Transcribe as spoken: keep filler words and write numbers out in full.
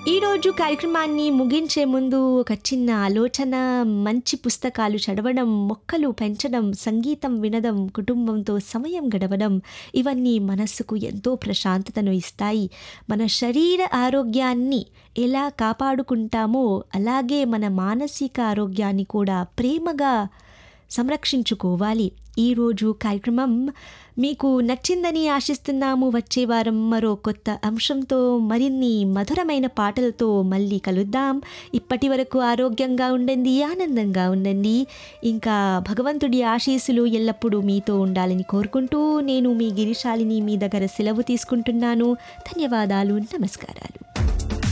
ఈరోజు కార్యక్రమాన్ని ముగించే ముందు ఒక చిన్న ఆలోచన. మంచి పుస్తకాలు చదవడం, మొక్కలు పెంచడం, సంగీతం వినడం, కుటుంబంతో సమయం గడపడం ఇవన్నీ మనస్సుకు ఎంతో ప్రశాంతతను ఇస్తాయి. మన శరీర ఆరోగ్యాన్ని ఎలా కాపాడుకుంటామో అలాగే మన మానసిక ఆరోగ్యాన్ని కూడా ప్రేమగా సంరక్షించుకోవాలి. ఈరోజు కార్యక్రమం మీకు నచ్చిందని ఆశిస్తున్నాము. వచ్చే వారం మరో కొత్త అంశంతో, మరిన్ని మధురమైన పాటలతో మళ్ళీ కలుద్దాం. ఇప్పటి వరకు ఆరోగ్యంగా ఉండండి, ఆనందంగా ఉండండి. ఇంకా భగవంతుడి ఆశీస్సులు ఎల్లప్పుడూ మీతో ఉండాలని కోరుకుంటూ నేను మీ గిరిశాలిని మీ దగ్గర సెలవు తీసుకుంటున్నాను. ధన్యవాదాలు, నమస్కారాలు.